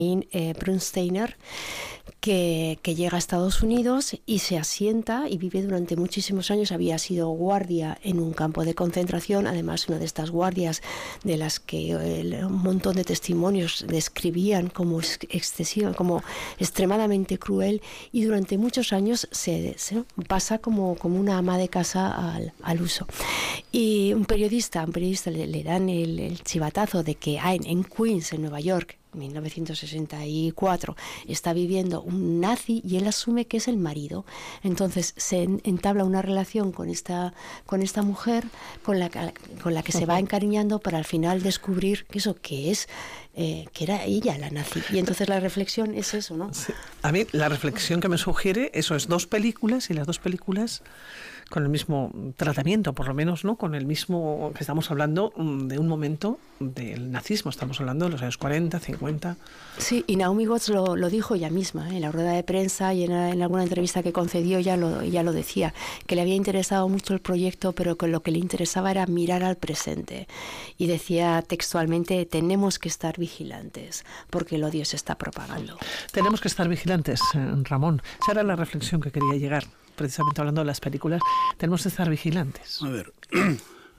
Brunsteiner, que llega a Estados Unidos y se asienta y vive durante muchísimos años. Había sido guardia en un campo de concentración, además una de estas guardias de las que un montón de testimonios describían como excesiva, como extremadamente cruel, y durante muchos años se pasa como una ama de casa al uso. Y un periodista le dan el chivatazo de que en Queens, en Nueva York, 1964, está viviendo un nazi y él asume que es el marido. Entonces se entabla una relación con esta mujer con la que se va encariñando, para al final descubrir que era ella la nazi. Y entonces la reflexión es eso, ¿no? Sí. A mí la reflexión que me sugiere eso es 2 películas, y las 2 películas con el mismo tratamiento, por lo menos, ¿no? Con el mismo, que estamos hablando de un momento del nazismo, estamos hablando de los años 40, 50. Sí, y Naomi Watts lo dijo ella misma, en la rueda de prensa y en alguna entrevista que concedió ya lo decía, que le había interesado mucho el proyecto, pero que lo que le interesaba era mirar al presente. Y decía textualmente: tenemos que estar vigilantes, porque el odio se está propagando. Tenemos que estar vigilantes, Ramón. Esa era la reflexión que quería llegar, precisamente hablando de las películas. Tenemos que estar vigilantes. A ver,